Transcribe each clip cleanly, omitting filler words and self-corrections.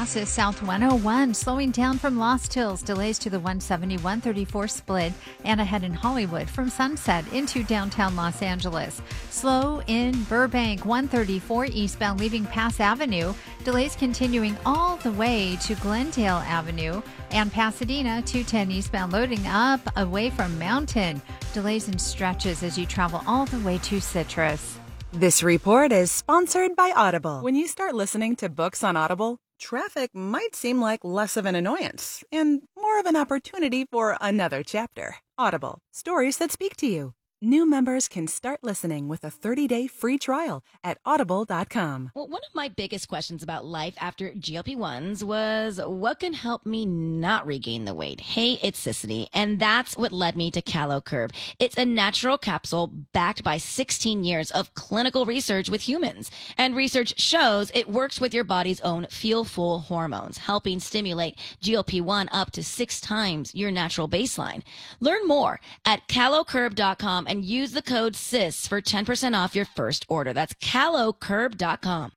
Passes South 101, slowing down from Lost Hills, delays to the 170-134 split, and ahead in Hollywood from Sunset into downtown Los Angeles. Slow in Burbank, 134 eastbound leaving Pass Avenue, delays continuing all the way to Glendale Avenue, and Pasadena, 210 eastbound loading up away from Mountain. Delays in stretches as you travel all the way to Citrus. This report is sponsored by Audible. When you start listening to books on Audible, traffic might seem like less of an annoyance and more of an opportunity for another chapter. Audible, stories that speak to you. New members can start listening with a 30-day free trial at audible.com. Well, one of my biggest questions about life after GLP-1s was, what can help me not regain the weight? Hey, it's Sicily, and that's what led me to CaloCurb. It's a natural capsule backed by 16 years of clinical research with humans. And research shows it works with your body's own feel-full hormones, helping stimulate GLP-1 up to 6 times your natural baseline. Learn more at calocurb.com and use the code CIS for 10% off your first order. That's calocurb.com.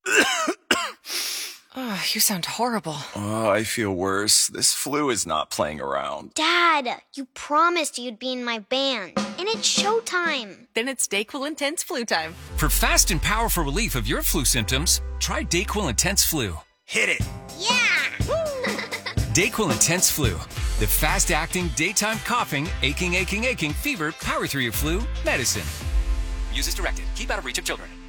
Oh, you sound horrible. Oh, I feel worse. This flu is not playing around. Dad, you promised you'd be in my band, and it's showtime. Then it's DayQuil Intense Flu time. For fast and powerful relief of your flu symptoms, try DayQuil Intense Flu. Hit it. Yeah! DayQuil Intense Flu. The fast-acting, daytime coughing, aching, fever, power through your flu medicine. Use as directed. Keep out of reach of children.